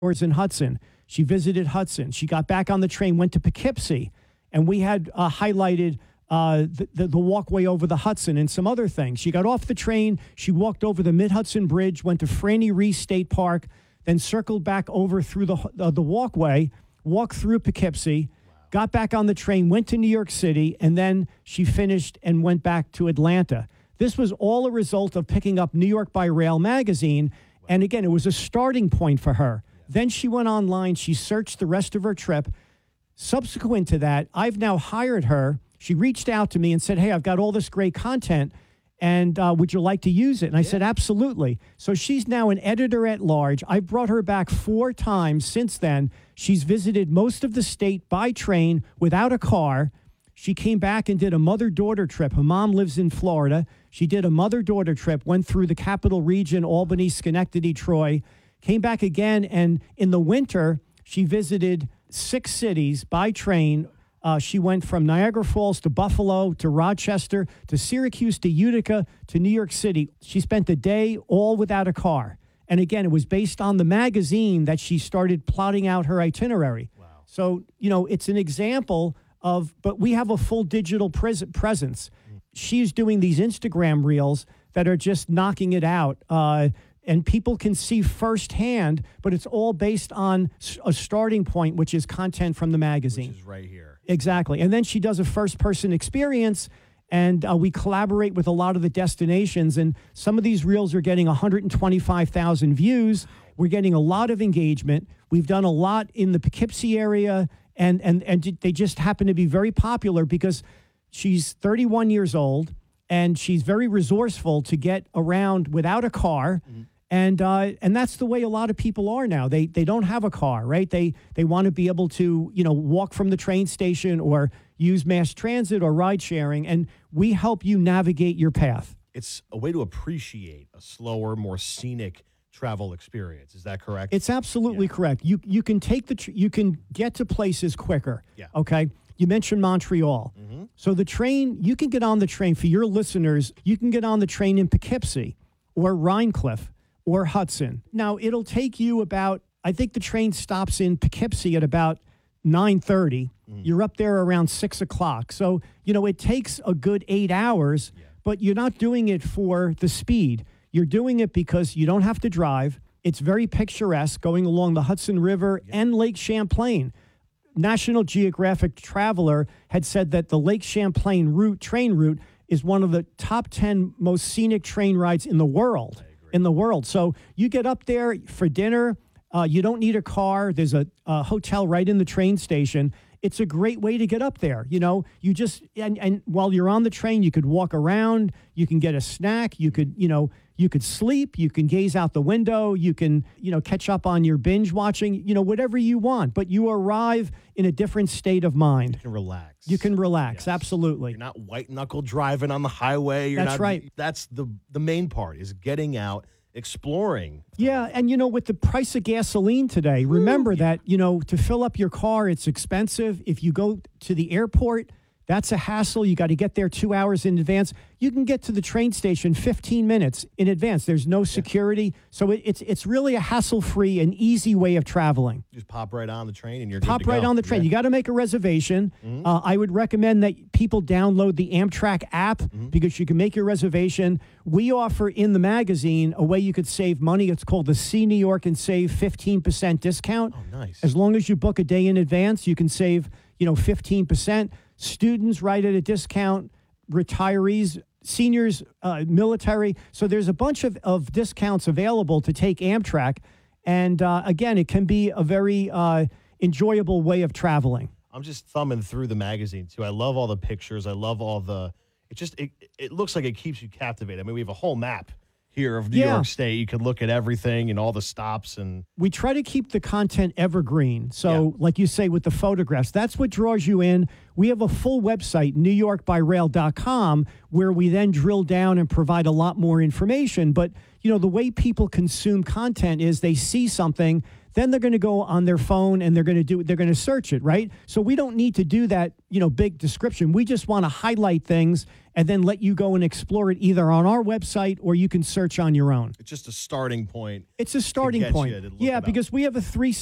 hours in Hudson. She visited Hudson. She got back on the train, went to Poughkeepsie, and we had highlighted the walkway over the Hudson and some other things. She got off the train. She walked over the Mid-Hudson Bridge, went to Franny Reese State Park, then circled back over through the walkway, walked through Poughkeepsie, got back on the train, went to New York City, and then she finished and went back to Atlanta. This was all a result of picking up New York by Rail magazine. And again, it was a starting point for her. Then she went online. She searched the rest of her trip. Subsequent to that, I've now hired her. She reached out to me and said, hey, I've got all this great content, and would you like to use it? And I said, absolutely. So she's now an editor at large. I've brought her back 4 times since then. She's visited most of the state by train without a car. She came back and did a mother-daughter trip. Her mom lives in Florida. She did a mother-daughter trip, went through the capital region, Albany, Schenectady, Troy, came back again, and in the winter, she visited 6 cities by train. She went from Niagara Falls to Buffalo to Rochester to Syracuse to Utica to New York City. She spent a day all without a car. And again, it was based on the magazine that she started plotting out her itinerary. Wow. So, it's an example of, but we have a full digital presence. She's doing these Instagram reels that are just knocking it out. And people can see firsthand, but it's all based on a starting point, which is content from the magazine. Which is right here. Exactly. And then she does a first-person experience, and we collaborate with a lot of the destinations. And some of these reels are getting 125,000 views. We're getting a lot of engagement. We've done a lot in the Poughkeepsie area, and they just happen to be very popular because she's 31 years old, and she's very resourceful to get around without a car. Mm-hmm. And that's the way a lot of people are now. They don't have a car, right? They want to be able to, walk from the train station or use mass transit or ride sharing, and we help you navigate your path. It's a way to appreciate a slower, more scenic travel experience. Is that correct? It's absolutely correct. You can you can get to places quicker. Yeah. Okay. You mentioned Montreal. Mm-hmm. So the train, you can get on the train, for your listeners, you can get on the train in Poughkeepsie or Rhinecliff or Hudson. Now, it'll take you about, I think the train stops in Poughkeepsie at about 9:30. You're up there around 6 o'clock. So, it takes a good 8 hours, but you're not doing it for the speed. You're doing it because you don't have to drive. It's very picturesque going along the Hudson River and Lake Champlain. National Geographic Traveler had said that the Lake Champlain train route is one of the top 10 most scenic train rides in the world. So you get up there for dinner. You don't need a car. There's a hotel right in the train station. It's a great way to get up there. You just, and while you're on the train, you could walk around, you can get a snack, you could sleep, you can gaze out the window, you can, catch up on your binge watching, whatever you want, but you arrive in a different state of mind. You can relax. Yes. Absolutely. You're not white knuckle driving on the highway. That's right. That's the main part, is getting out, exploring. Yeah, and with the price of gasoline today, remember that, to fill up your car, it's expensive. If you go to the airport, that's a hassle. You got to get there 2 hours in advance. You can get to the train station 15 minutes in advance. There's no security. So it's really a hassle-free and easy way of traveling. Just pop right on the train and you're Pop good to right go. on the train. Yeah. You got to make a reservation. Mm-hmm. I would recommend that people download the Amtrak app because you can make your reservation. We offer in the magazine a way you could save money. It's called the See New York and Save 15% discount. Oh, nice. As long as you book a day in advance, you can save 15%. Students right at a discount, retirees, seniors, military. So there's a bunch of discounts available to take Amtrak. And again, it can be a very enjoyable way of traveling. I'm just thumbing through the magazine, too. I love all the pictures. I love all the... It looks like it keeps you captivated. I mean, we have a whole map here of New York State. You can look at everything and all the stops. And we try to keep the content evergreen. So like you say, with the photographs, that's what draws you in. We have a full website, newyorkbyrail.com, where we then drill down and provide a lot more information. But, the way people consume content is they see something, then they're going to go on their phone and they're going to search it, right? So we don't need to do that, big description. We just want to highlight things and then let you go and explore it either on our website or you can search on your own. It's just a starting point. It's a starting get point. you to look Yeah, it up. because we have a